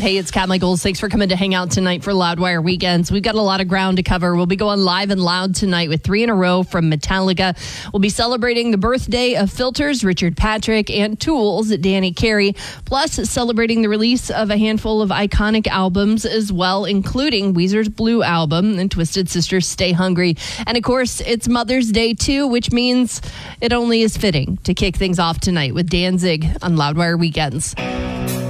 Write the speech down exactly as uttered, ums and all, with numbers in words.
Hey, it's Kat Michaels. Thanks for coming to hang out tonight for Loudwire Weekends. We've got a lot of ground to cover. We'll be going live and loud tonight with three in a row from Metallica. We'll be celebrating the birthday of Filters, Richard Patrick, and Tools, Danny Carey, plus celebrating the release of a handful of iconic albums as well, including Weezer's Blue Album and Twisted Sister's Stay Hungry. And of course, it's Mother's Day too, which means it only is fitting to kick things off tonight with Danzig on Loudwire Weekends.